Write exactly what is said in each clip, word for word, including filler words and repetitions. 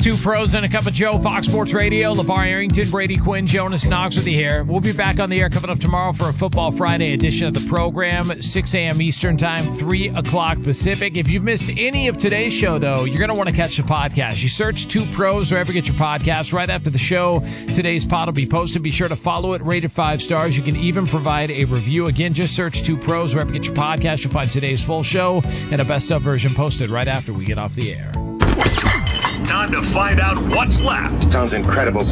Two pros and a cup of Joe, Fox Sports Radio. LeVar Arrington, Brady Quinn, Jonas Knox with you here. We'll be back on the air coming up tomorrow for a Football Friday edition of the program, six a.m. Eastern Time, three o'clock Pacific. If you've missed any of today's show, though, you're going to want to catch the podcast. You search Two Pros wherever you get your podcast. Right after the show, today's pod will be posted. Be sure to follow it, rate it five stars. You can even provide a review. Again, just search Two Pros wherever you get your podcast. You'll find today's full show and a best-of version posted right after we get off the air. Time to find out what's left. Sounds incredible.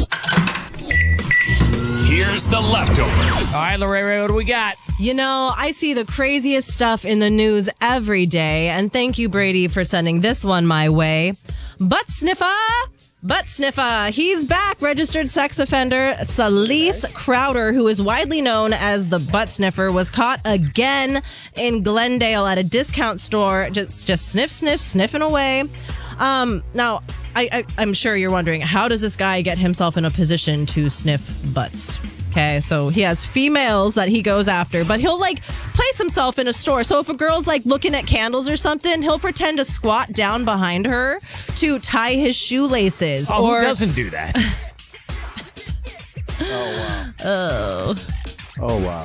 Here's the leftovers. All right, Lorraine, what do we got? You know, I see the craziest stuff in the news every day, and thank you, Brady, for sending this one my way. Butt sniffer! Butt sniffer. He's back. Registered sex offender Salise Crowder, who is widely known as the butt sniffer, was caught again in Glendale at a discount store. Just, just sniff, sniff, sniffing away. Um, now, I, I, I'm sure you're wondering, how does this guy get himself in a position to sniff butts? Okay, so he has females that he goes after, but he'll, like, place himself in a store. So if a girl's, like, looking at candles or something, he'll pretend to squat down behind her to tie his shoelaces. Oh, or who doesn't do that? Oh, wow. Oh. Oh, wow.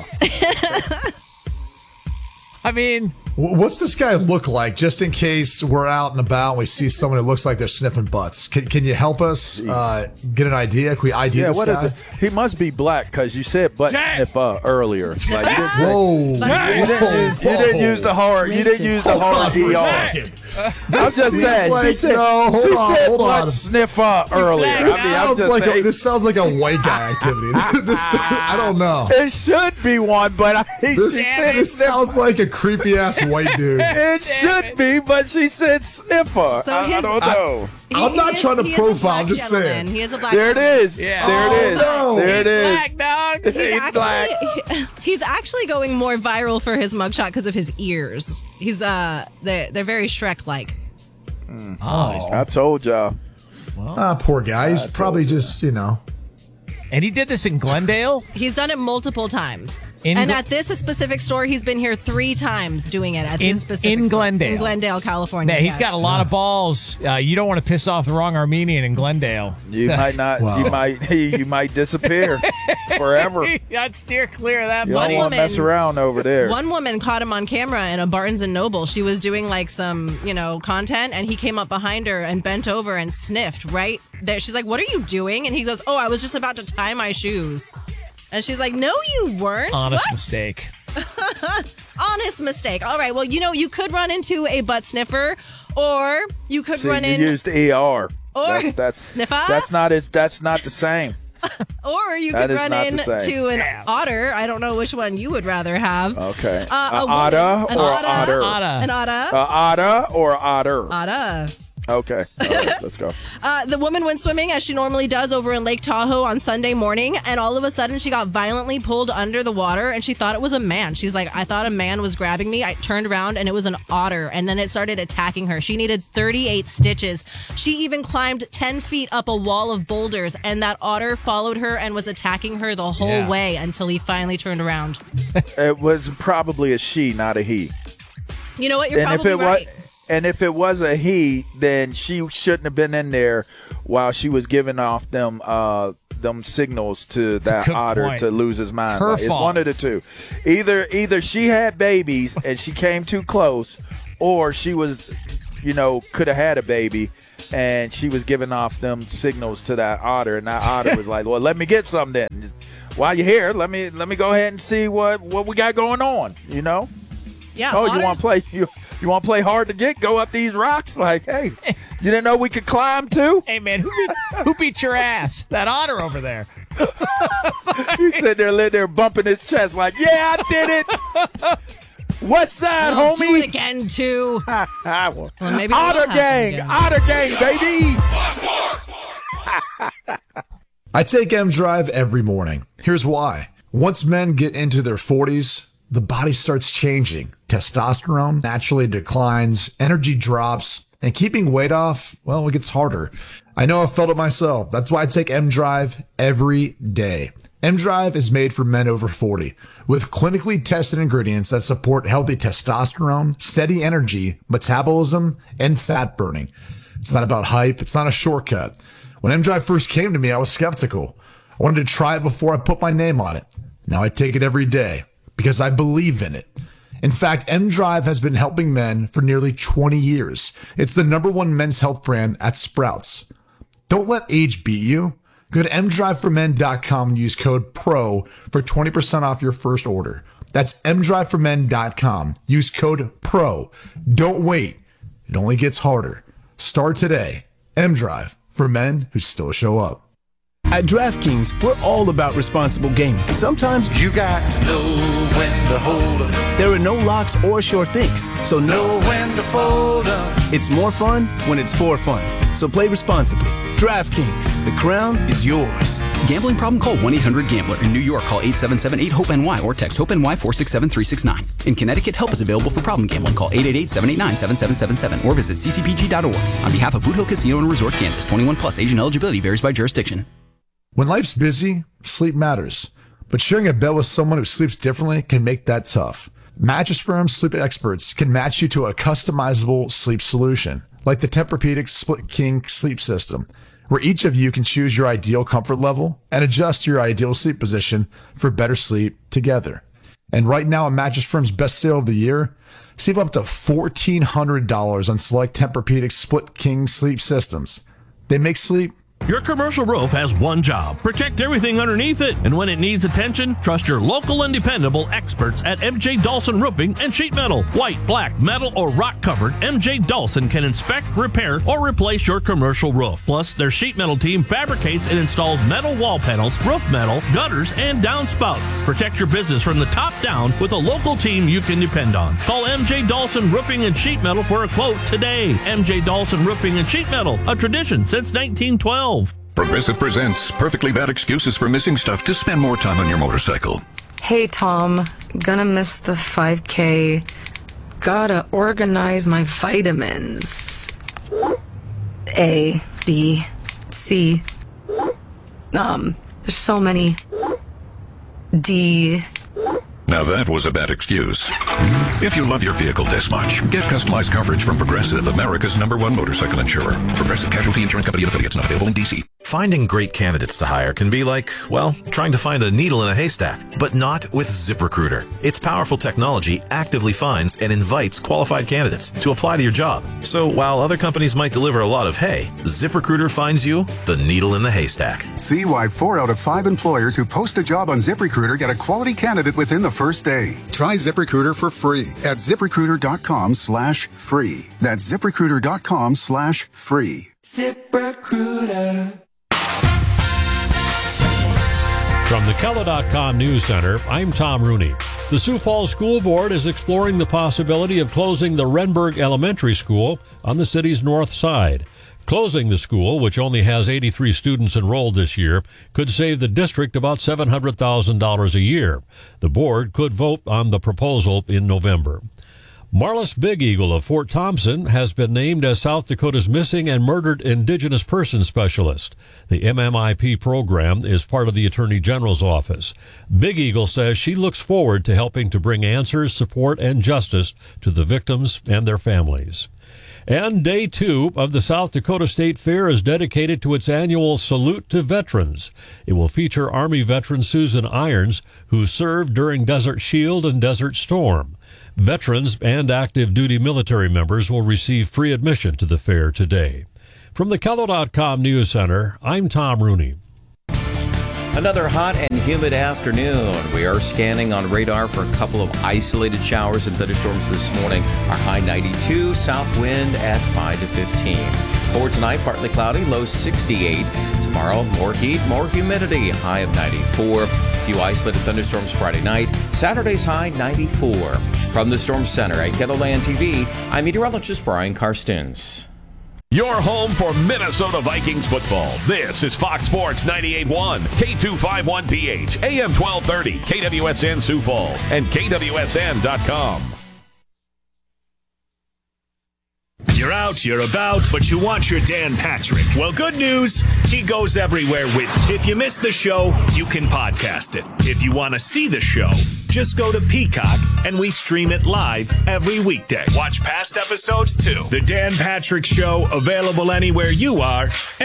I mean... What's this guy look like, just in case we're out and about and we see someone who looks like they're sniffing butts? Can, can you help us uh, get an idea? Can we I D yeah, this what guy? is it? He must be black because you said butt Jack. sniffer earlier. Like, you didn't say, Whoa. you, didn't, you didn't use the hard. You didn't use the Hold hard on for a E R. second. I'm just seems saying. like- she said, no, hold she on, said hold butt on. sniffer earlier. I mean, This I'm sounds just like a, saying, this sounds like a white guy activity. this, I don't know. it should be one, but I hate This, she said this sniffer. sounds like a creepy ass white dude. It should be, but she said sniffer. So I, I his- don't know. He- I'm not he is- trying to he is a profile, black I'm just gentleman. saying. He is a black There it gentleman. is. Yeah. There it is. Oh, no. There it is. Black dog. He's He's black. actually, he's actually going more viral for his mugshot because of his ears. He's uh, they're, they're very Shrek-like. Oh, I told y'all. Ah, poor guy. He's probably just, you know. and he did this in Glendale? He's done it multiple times. In and Gl- at this specific store, he's been here three times doing it at In- this specific in store. Glendale. In Glendale, California. Yeah, he's yes. got a lot of balls. Uh, you don't want to piss off the wrong Armenian in Glendale. You might not. Wow. You might. You might disappear forever. You I'd steer clear of that don't money. want to mess around over there. One woman caught him on camera in a Barnes and Noble. She was doing like some, you know, content, and he came up behind her and bent over and sniffed right there. She's like, "What are you doing?" And he goes, "Oh, I was just about to tie my shoes." And she's like, "No, you weren't." Honest What? mistake. Honest mistake. All right. Well, you know, you could run into a butt sniffer, or you could See, run you in, used E R. Or that's, that's sniffer? That's not. It's that's not the same. or you That could is run not in the same. to an Damn. otter. I don't know which one you would rather have. Okay. Uh, a a woman- otter an or otter? otter. Otter. An otter. A otter or otter. Otter. Okay. All right, let's go. Uh, the woman went swimming as she normally does over in Lake Tahoe on Sunday morning, and all of a sudden she got violently pulled under the water, and she thought it was a man. She's like, I thought a man was grabbing me. I turned around, and it was an otter, and then it started attacking her. She needed thirty-eight stitches. She even climbed ten feet up a wall of boulders, and that otter followed her and was attacking her the whole Yeah. way until he finally turned around. It was probably a she, not a he. You know what? You're and if probably it right. was, and if it was a he, then she shouldn't have been in there while she was giving off them uh, them signals to that good otter point. to lose his mind. Her Like, it's fault. one of the two. Either either she had babies and she came too close, or she was, you know, could have had a baby and she was giving off them signals to that otter, and that otter was like, "Well, let me get some then. While you're here, let me let me go ahead and see what what we got going on." You know. Yeah. Oh, you otters- want to play? You you want to play hard to get? Go up these rocks. Like, hey, you didn't know we could climb too? Hey, man, who beat, who beat your ass? That otter over there. He's sitting there, lit there, bumping his chest, like, yeah, I did it. What side, I'll do it homie? again too. Well, maybe it will Otter happen gang, again. Otter gang, baby. I take M Drive every morning. Here's why. Once men get into their forties, the body starts changing. Testosterone naturally declines, energy drops, and keeping weight off, well, it gets harder. I know I've felt it myself. That's why I take M Drive every day. M Drive is made for men over forty with clinically tested ingredients that support healthy testosterone, steady energy, metabolism, and fat burning. It's not about hype. It's not a shortcut. When M-Drive first came to me, I was skeptical. I wanted to try it before I put my name on it. Now I take it every day because I believe in it. In fact, M-Drive has been helping men for nearly twenty years. It's the number one men's health brand at Sprouts. Don't let age beat you. Go to m drive for men dot com and use code PRO for twenty percent off your first order. That's m drive for men dot com. Use code PRO. Don't wait. It only gets harder. Start today. M-Drive, for men who still show up. At DraftKings, we're all about responsible gaming. Sometimes you got to know when to hold up. There are no locks or sure things, so know when to fold up. It's more fun when it's for fun. So play responsibly. DraftKings, the crown is yours. Gambling problem? Call one eight hundred gambler. In New York, call eight seven seven eight hope N Y or text HOPE-NY four six seven three six nine. In Connecticut, help is available for problem gambling. Call eight eight eight seven eight nine seven seven seven seven or visit c c p g dot org. On behalf of Boot Hill Casino and Resort, Kansas, twenty-one plus, age and eligibility varies by jurisdiction. When life's busy, sleep matters. But sharing a bed with someone who sleeps differently can make that tough. Mattress Firm's sleep experts can match you to a customizable sleep solution, like the Tempur-Pedic Split King sleep system, where each of you can choose your ideal comfort level and adjust your ideal sleep position for better sleep together. And right now, at Mattress Firm's best sale of the year, save up to fourteen hundred dollars on select Tempur-Pedic Split King sleep systems. They make sleep. Your commercial roof has one job: protect everything underneath it. And when it needs attention, trust your local and dependable experts at M J Dawson Roofing and Sheet Metal. White, black, metal, or rock covered, M J Dawson can inspect, repair, or replace your commercial roof. Plus, their sheet metal team fabricates and installs metal wall panels, roof metal, gutters, and downspouts. Protect your business from the top down with a local team you can depend on. Call M J Dawson Roofing and Sheet Metal for a quote today. M J Dawson Roofing and Sheet Metal, a tradition since nineteen twelve. Progressive presents Perfectly Bad Excuses for Missing Stuff to Spend More Time on Your Motorcycle. Hey, Tom. Gonna miss the five K. Gotta organize my vitamins. A, B, C. Um, there's so many. D. Now that was a bad excuse. If you love your vehicle this much, get customized coverage from Progressive, America's number one motorcycle insurer. Progressive Casualty Insurance Company and affiliates, not available in D C. Finding great candidates to hire can be like, well, trying to find a needle in a haystack, but not with ZipRecruiter. Its powerful technology actively finds and invites qualified candidates to apply to your job. So while other companies might deliver a lot of hay, ZipRecruiter finds you the needle in the haystack. See why four out of five employers who post a job on ZipRecruiter get a quality candidate within the first day. Try ZipRecruiter for free at ZipRecruiter.com slash free. That's ZipRecruiter.com slash free. ZipRecruiter. From the Keller dot com News Center, I'm Tom Rooney. The Sioux Falls School Board is exploring the possibility of closing the Renberg Elementary School on the city's north side. Closing the school, which only has eighty-three students enrolled this year, could save the district about seven hundred thousand dollars a year. The board could vote on the proposal in November. Marlis Big Eagle of Fort Thompson has been named as South Dakota's Missing and Murdered Indigenous Person Specialist. The M M I P program is part of the Attorney General's office. Big Eagle says she looks forward to helping to bring answers, support, and justice to the victims and their families. And day two of the South Dakota State Fair is dedicated to its annual Salute to Veterans. It will feature Army veteran Susan Irons, who served during Desert Shield and Desert Storm. Veterans and active duty military members will receive free admission to the fair today. From the Keller dot com News Center, I'm Tom Rooney. Another hot and humid afternoon. We are scanning on radar for a couple of isolated showers and thunderstorms this morning. Our high ninety-two, south wind at five to fifteen. For tonight, partly cloudy, low sixty-eight. Tomorrow, more heat, more humidity, high of ninety-four. A few isolated thunderstorms Friday night. Saturday's high ninety-four. From the Storm Center at KELOLAND T V, I'm meteorologist Brian Karstens. Your home for Minnesota Vikings football. This is Fox Sports ninety-eight point one, K two fifty-one P H, A M twelve thirty, K W S N Sioux Falls, and K W S N dot com. You're You're out, you're about, but you want your Dan Patrick. Well, good news, he goes everywhere with you. If you missed the show, you can podcast it. If you want to see the show, just go to Peacock and we stream it live every weekday. Watch past episodes too. The Dan Patrick Show, available anywhere you are